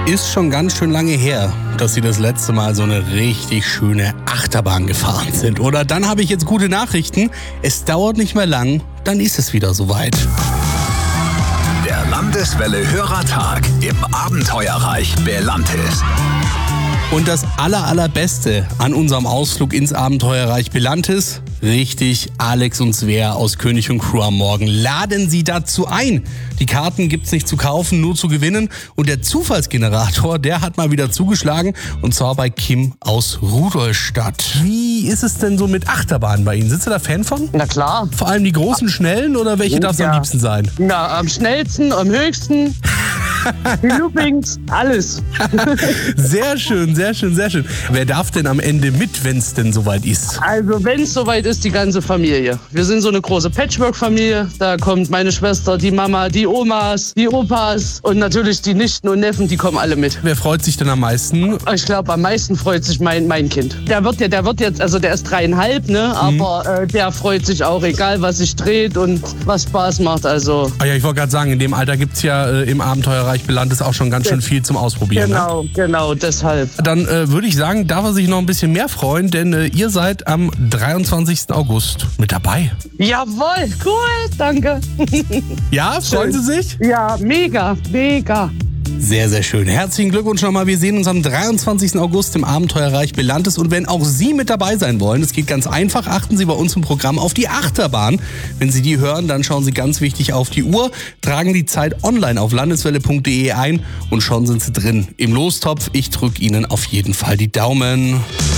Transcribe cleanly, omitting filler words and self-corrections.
Ist schon ganz schön lange her, dass Sie das letzte Mal so eine richtig schöne Achterbahn gefahren sind. Oder dann habe ich jetzt gute Nachrichten. Es dauert nicht mehr lang, dann ist es wieder soweit. Der Landeswelle Hörertag im Abenteuerreich Belantis. Und das Allerbeste an unserem Ausflug ins Abenteuerreich Belantis, richtig, Alex und Svea aus König und Crew am Morgen laden Sie dazu ein. Die Karten gibt's nicht zu kaufen, nur zu gewinnen. Und der Zufallsgenerator, der hat mal wieder zugeschlagen. Und zwar bei Kim aus Rudolstadt. Wie ist es denn so mit Achterbahnen bei Ihnen? Sind Sie da Fan von? Na klar. Vor allem die großen, schnellen oder welche darf es am liebsten sein? Na, am schnellsten, am höchsten. Die Loopings, alles. Sehr schön, sehr schön, sehr schön. Wer darf denn am Ende mit, wenn es denn soweit ist? Also wenn es soweit ist, die ganze Familie. Wir sind so eine große Patchwork-Familie. Da kommt meine Schwester, die Mama, die Omas, die Opas und natürlich die Nichten und Neffen, die kommen alle mit. Wer freut sich denn am meisten? Ich glaube, am meisten freut sich mein Kind. Der wird jetzt, also der ist 3,5, ne? Aber der freut sich auch, egal was sich dreht und was Spaß macht. Also. Ah ja, ich wollte gerade sagen, in dem Alter gibt es ja im Abenteuerreich Belantis auch schon ganz schön viel zum Ausprobieren. Genau, deshalb. Dann würde ich sagen, darf er sich noch ein bisschen mehr freuen, denn ihr seid am 23. August mit dabei. Jawohl, cool, danke. Ja, freuen Sie sich? Ja, mega. Sehr, sehr schön. Herzlichen Glückwunsch nochmal. Wir sehen uns am 23. August im Abenteuerreich Belantis. Und wenn auch Sie mit dabei sein wollen, das geht ganz einfach, achten Sie bei uns im Programm auf die Achterbahn. Wenn Sie die hören, dann schauen Sie ganz wichtig auf die Uhr, tragen die Zeit online auf landeswelle.de ein und schon sind Sie drin im Lostopf. Ich drücke Ihnen auf jeden Fall die Daumen.